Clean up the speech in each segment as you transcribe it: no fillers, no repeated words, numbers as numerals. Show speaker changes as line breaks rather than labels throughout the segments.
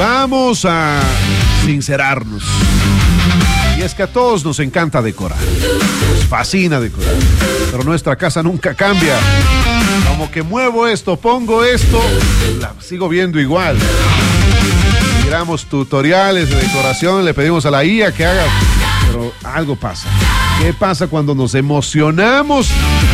Vamos a sincerarnos. Y es que a todos nos encanta decorar. Nos fascina decorar. Pero nuestra casa nunca cambia. Como que muevo esto, pongo esto, la sigo viendo igual. Miramos tutoriales de decoración, le pedimos a la IA que haga, pero algo pasa. ¿Qué pasa cuando nos emocionamos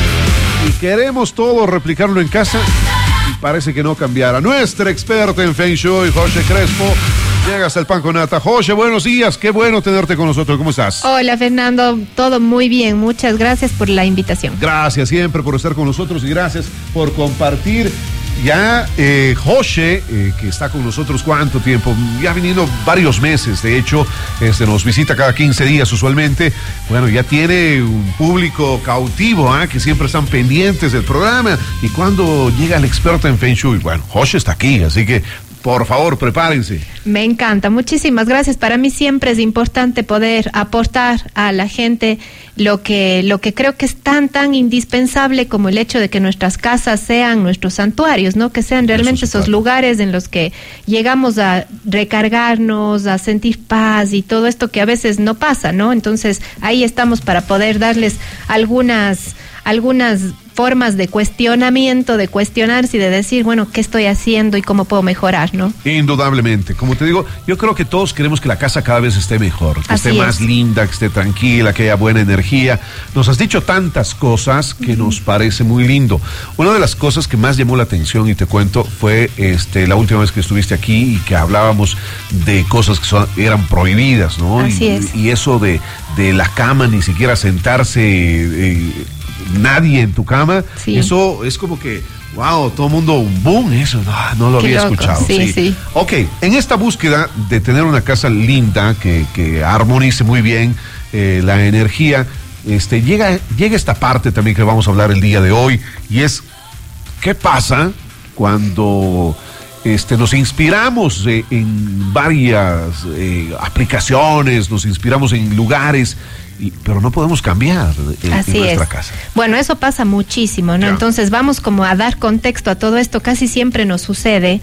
y queremos todo replicarlo en casa? Y parece que no cambiara. Nuestra experta en Feng Shui, José Crespo, llega hasta el pan con nata. José, buenos días, qué bueno tenerte con nosotros. ¿Cómo estás?
Hola, Fernando, todo muy bien. Muchas gracias por la invitación.
Gracias siempre por estar con nosotros y gracias por compartir. Ya José, que está con nosotros, ¿cuánto tiempo? Ya ha venido varios meses, de hecho, nos visita cada 15 días usualmente. Bueno, ya tiene un público cautivo, que siempre están pendientes del programa. Y cuando llega el experto en Feng Shui, bueno, José está aquí, así que por favor, prepárense.
Me encanta, muchísimas gracias. Para mí siempre es importante poder aportar a la gente lo que creo que es tan indispensable como el hecho de que nuestras casas sean nuestros santuarios, ¿no? Que sean realmente esos lugares en los que llegamos a recargarnos, a sentir paz y todo esto que a veces no pasa, ¿no? Entonces, ahí estamos para poder darles algunas formas de cuestionamiento, de cuestionarse y de decir, bueno, ¿qué estoy haciendo y cómo puedo mejorar, no?
Indudablemente. Como te digo, yo creo que todos queremos que la casa cada vez esté mejor, que esté más linda, que esté tranquila, que haya buena energía. Nos has dicho tantas cosas que nos parece muy lindo. Una de las cosas que más llamó la atención, y te cuento, fue la última vez que estuviste aquí y que hablábamos de cosas que eran prohibidas, ¿no?
Así es.
Y eso de la cama, ni siquiera sentarse nadie en tu cama, sí. Eso es como que, wow, todo el mundo, un boom, eso, no lo había escuchado.
Sí.
Ok, en esta búsqueda de tener una casa linda, que armonice muy bien la energía, llega esta parte también que vamos a hablar el día de hoy, y es, ¿qué pasa cuando nos inspiramos en varias aplicaciones, nos inspiramos en lugares, pero no podemos cambiar en nuestra casa?
Bueno, eso pasa muchísimo, ¿no? Ya. Entonces vamos como a dar contexto a todo esto. Casi siempre nos sucede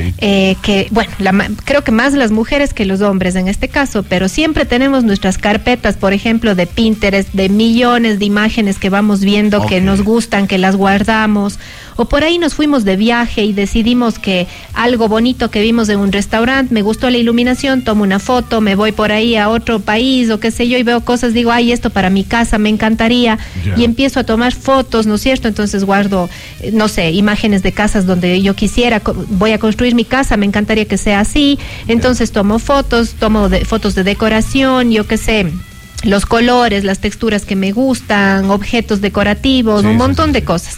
que, bueno, creo que más las mujeres que los hombres en este caso, pero siempre tenemos nuestras carpetas, por ejemplo, de Pinterest, de millones de imágenes que vamos viendo, que nos gustan, que las guardamos, o por ahí nos fuimos de viaje y decidimos que algo bonito que vimos en un restaurante, me gustó la iluminación, tomo una foto, me voy por ahí a otro país o qué sé yo y veo cosas, digo, ay, esto para mi casa me encantaría, y empiezo a tomar fotos, ¿no es cierto? Entonces guardo, no sé, imágenes de casas donde yo quisiera, voy a construir mi casa, me encantaría que sea así, entonces tomo fotos, fotos de decoración, yo qué sé, los colores, las texturas que me gustan, objetos decorativos, un montón de cosas.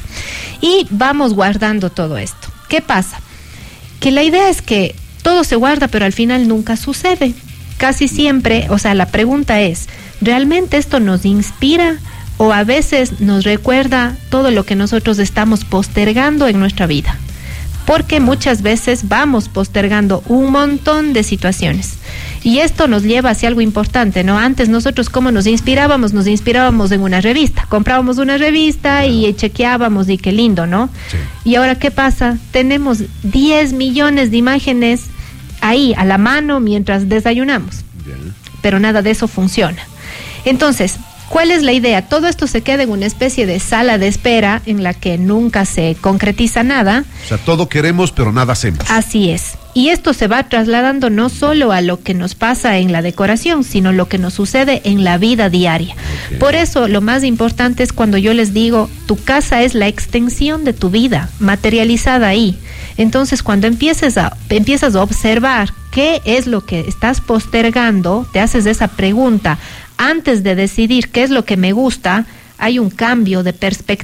Y vamos guardando todo esto. ¿Qué pasa? Que la idea es que todo se guarda, pero al final nunca sucede. Casi siempre, o sea, la pregunta es, ¿realmente esto nos inspira o a veces nos recuerda todo lo que nosotros estamos postergando en nuestra vida? Porque muchas veces vamos postergando un montón de situaciones. Y esto nos lleva hacia algo importante, ¿no? Antes nosotros, ¿cómo nos inspirábamos? Nos inspirábamos en una revista. Comprábamos una revista y chequeábamos y qué lindo, ¿no? Sí. Y ahora, ¿qué pasa? Tenemos 10 millones de imágenes ahí, a la mano, mientras desayunamos. Bien. Pero nada de eso funciona. Entonces, ¿cuál es la idea? Todo esto se queda en una especie de sala de espera en la que nunca se concretiza nada.
O sea, todo queremos, pero nada hacemos.
Así es. Y esto se va trasladando no solo a lo que nos pasa en la decoración, sino lo que nos sucede en la vida diaria. Okay. Por eso, lo más importante es cuando yo les digo, tu casa es la extensión de tu vida, materializada ahí. Entonces, cuando empiezas a observar qué es lo que estás postergando, te haces esa pregunta, antes de decidir qué es lo que me gusta, hay un cambio de perspectiva.